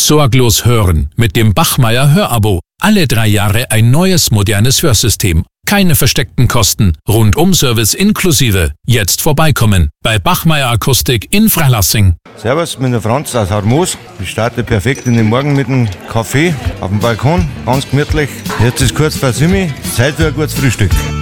Sorglos hören mit dem Bachmeier Hörabo. Alle 3 Jahre ein neues, modernes Hörsystem. Keine versteckten Kosten. Rundum-Service inklusive. Jetzt vorbeikommen. Bei Bachmeier Akustik in Freilassing. Servus, ich bin der Franz aus Harmoos. Ich starte perfekt in den Morgen mit einem Kaffee auf dem Balkon. Ganz gemütlich. Jetzt ist kurz vor 7 Uhr. Zeit für ein gutes Frühstück.